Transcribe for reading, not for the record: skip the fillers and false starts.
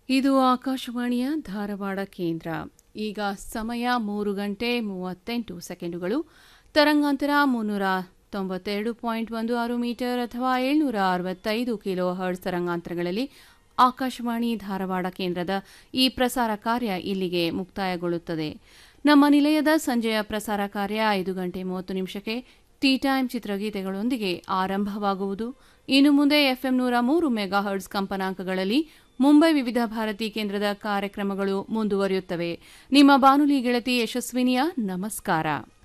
ಇದು ಆಕಾಶವಾಣಿಯ ಧಾರವಾಡ ಕೇಂದ್ರ. ಈಗ ಸಮಯ 3:38 ತರಂಗಾಂತರ 392.16 ಮೀಟರ್ ಅಥವಾ 765 ಕಿಲೋ ಹರ್ಟ್ಸ್ ತರಂಗಾಂತರಗಳಲ್ಲಿ ಆಕಾಶವಾಣಿ ಧಾರವಾಡ ಕೇಂದ್ರದ ಈ ಪ್ರಸಾರ ಕಾರ್ಯ ಇಲ್ಲಿಗೆ ಮುಕ್ತಾಯಗೊಳ್ಳುತ್ತದೆ. ನಮ್ಮ ನಿಲಯದ ಸಂಜೆಯ ಪ್ರಸಾರ ಕಾರ್ಯ 5:30 ಟೀ ಟೈಮ್ ಚಿತ್ರಗೀತೆಗಳೊಂದಿಗೆ ಆರಂಭವಾಗುವುದು. ಇನ್ನು ಮುಂದೆ ಎಫ್ಎಂ 103 ಮೆಗಾಹರ್ಟ್ಸ್ ಕಂಪನಾಂಕಗಳಲ್ಲಿ ಮುಂಬೈ ವಿವಿಧ ಭಾರತಿ ಕೇಂದ್ರದ ಕಾರ್ಯಕ್ರಮಗಳು ಮುಂದುವರಿಯುತ್ತವೆ. ನಿಮ್ಮ ಬಾನುಲಿ ಗೆಳತಿ ಯಶಸ್ವಿನಿಯ ನಮಸ್ಕಾರ.